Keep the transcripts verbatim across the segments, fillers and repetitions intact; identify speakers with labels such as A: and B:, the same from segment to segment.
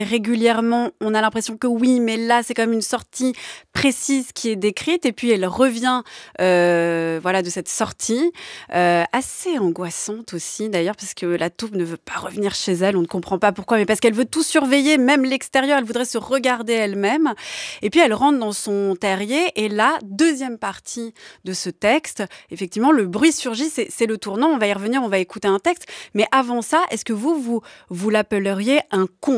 A: régulièrement, on a l'impression que oui, mais là, c'est comme une sortie précise qui est décrite, et puis elle revient euh, voilà, de cette sortie, euh, assez angoissante aussi, d'ailleurs, parce que la taupe ne veut pas revenir chez elle, on ne comprend pas pourquoi, mais parce qu'elle veut tout surveiller, même l'extérieur, elle voudrait se regarder elle-même, et puis elle rentre dans son terrier, et là, deuxième partie de ce texte, effectivement, le bruit surgit, c'est, c'est le tournant, on va y revenir, on va écouter un texte, mais avant ça, est-ce que vous, vous, vous l'appelleriez un conte ?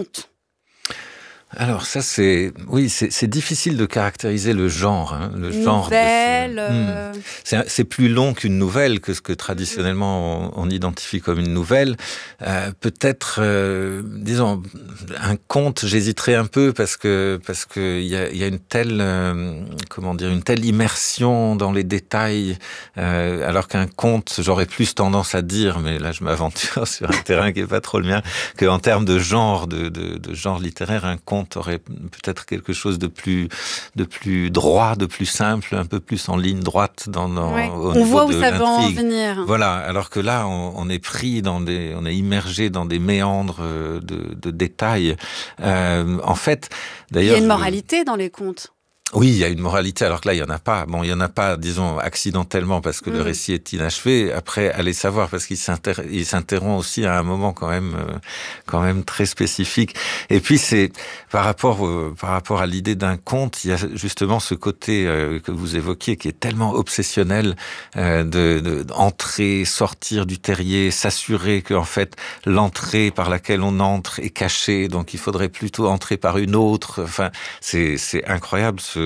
B: Alors ça c'est oui c'est, c'est difficile de caractériser le genre hein, le genre
A: nouvelle,
B: de ce...
A: euh...
B: mmh. c'est, c'est plus long qu'une nouvelle que ce que traditionnellement on, on identifie comme une nouvelle euh, peut-être euh, disons un conte j'hésiterais un peu parce que parce que il y a, y a une telle euh, comment dire une telle immersion dans les détails euh, alors qu'un conte j'aurais plus tendance à dire mais là je m'aventure sur un terrain qui est pas trop le mien qu'en termes de genre de, de, de genre littéraire un conte aurait peut-être quelque chose de plus, de plus droit, de plus simple, un peu plus en ligne droite dans, dans
A: ouais.
B: au
A: on
B: niveau
A: voit où
B: de
A: ça va en
B: l'intrigue.
A: venir.
B: Voilà, alors que là, on, on est pris dans des, on est immergé dans des méandres de, de détails. Euh, en fait, d'ailleurs,
A: il y a une moralité je... dans les contes.
B: Oui, il y a une moralité, alors que là, il n'y en a pas. Bon, il n'y en a pas, disons, accidentellement, parce que mmh. le récit est inachevé. Après, allez savoir, parce qu'il s'inter... il s'interrompt aussi à un moment quand même, euh, quand même très spécifique. Et puis, c'est par rapport, euh, par rapport à l'idée d'un conte, il y a justement ce côté euh, que vous évoquiez, qui est tellement obsessionnel, euh, de, de entrer, sortir du terrier, s'assurer que, en fait, l'entrée par laquelle on entre est cachée, donc il faudrait plutôt entrer par une autre. Enfin, c'est, c'est incroyable, ce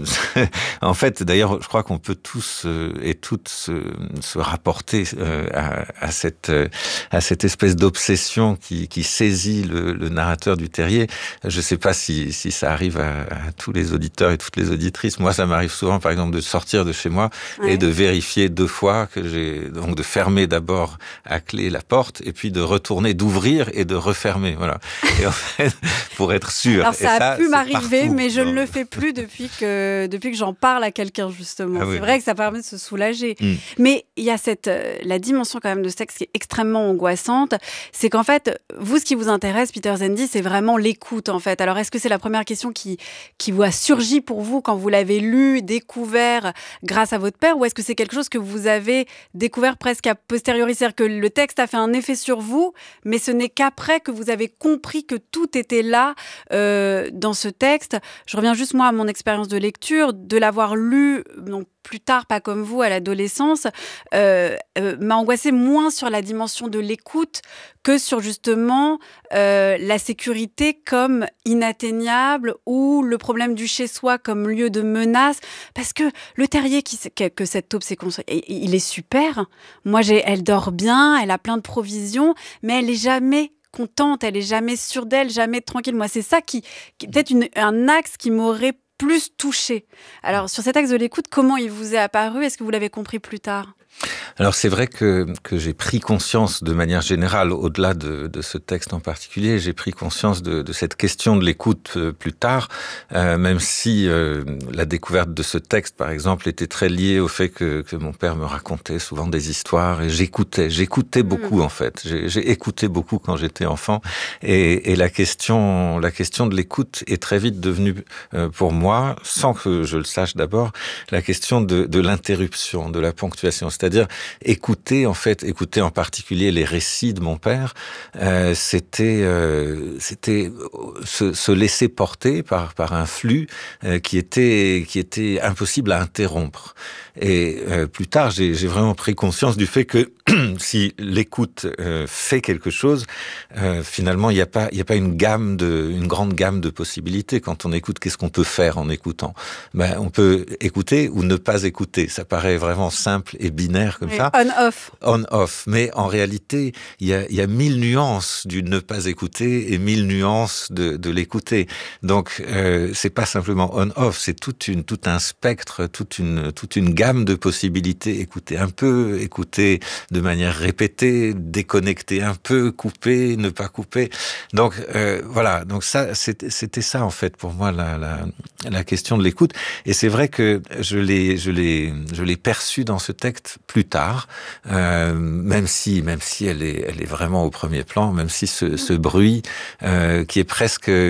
B: en fait, d'ailleurs, je crois qu'on peut tous euh, et toutes se, se rapporter euh, à, à, cette, euh, à cette espèce d'obsession qui, qui saisit le, le narrateur du terrier. Je ne sais pas si, si ça arrive à, à tous les auditeurs et toutes les auditrices. Moi, ça m'arrive souvent, par exemple, de sortir de chez moi ouais. et de vérifier deux fois que j'ai... Donc, de fermer d'abord à clé la porte et puis de retourner, d'ouvrir et de refermer. Voilà. Et en fait, pour être sûr.
A: Alors, ça
B: et
A: a
B: ça,
A: pu m'arriver,
B: partout.
A: mais je
B: non.
A: ne le fais plus depuis que, depuis que j'en parle à quelqu'un, justement. Ah, c'est oui. vrai que ça permet de se soulager. Mm. Mais il y a cette, euh, la dimension quand même de ce texte qui est extrêmement angoissante. C'est qu'en fait, vous, ce qui vous intéresse, Peter Zendy, c'est vraiment l'écoute, en fait. Alors, est-ce que c'est la première question qui, qui vous a surgi pour vous quand vous l'avez lu, découvert grâce à votre père, ou est-ce que c'est quelque chose que vous avez découvert presque a posteriori? C'est-à-dire que le texte a fait un effet sur vous, mais ce n'est qu'après que vous avez compris que tout était là euh, dans ce texte. Je reviens juste, moi, à mon expérience de lecture, de l'avoir lu, non, plus tard, pas comme vous, à l'adolescence, euh, euh, m'a angoissée moins sur la dimension de l'écoute que sur justement euh, la sécurité comme inatteignable ou le problème du chez-soi comme lieu de menace. Parce que le terrier qui, que, que cette taupe s'est construit, il est super. Moi, j'ai, elle dort bien, elle a plein de provisions, mais elle n'est jamais contente, elle est jamais sûre d'elle, jamais tranquille. Moi, c'est ça qui, qui peut-être une, un axe qui m'aurait plus touché. Alors, sur cet axe de l'écoute, comment il vous est apparu? Est-ce que vous l'avez compris plus tard?
B: Alors c'est vrai que, que j'ai pris conscience de manière générale, au-delà de, de ce texte en particulier, j'ai pris conscience de, de cette question de l'écoute euh, plus tard, euh, même si euh, la découverte de ce texte, par exemple, était très liée au fait que, que mon père me racontait souvent des histoires et j'écoutais, j'écoutais beaucoup mmh. en fait. J'ai, j'ai écouté beaucoup quand j'étais enfant et, et la question, la question de l'écoute est très vite devenue euh, pour moi, sans que je le sache d'abord, la question de, de l'interruption, de la ponctuation. C'est-à-dire écouter, en fait, écouter en particulier les récits de mon père, euh, c'était, euh, c'était se, se laisser porter par, par un flux euh, qui était, qui était impossible à interrompre. Et euh, plus tard, j'ai, j'ai vraiment pris conscience du fait que si l'écoute euh, fait quelque chose, euh, finalement, il n'y a pas, il n'y a pas une gamme de, une grande gamme de possibilités. Quand on écoute, qu'est-ce qu'on peut faire en écoutant? Ben, on peut écouter ou ne pas écouter. Ça paraît vraiment simple et binaire comme
A: oui,
B: ça.
A: On-off.
B: On-off. Mais en réalité, il y a, il y a mille nuances du ne pas écouter et mille nuances de, de l'écouter. Donc, euh, c'est pas simplement on-off, c'est toute une, tout un spectre, toute une, toute une gamme de possibilités. Écouter un peu, écouter de manière répétée, déconnecter un peu, couper, ne pas couper. Donc, euh, voilà. Donc ça, c'était, c'était ça, en fait, pour moi, la, la, la question de l'écoute. Et c'est vrai que je l'ai, je l'ai, je l'ai perçu dans ce texte plus tard, euh, même si, même si elle est, elle est vraiment au premier plan, même si ce, ce bruit, euh, qui est presque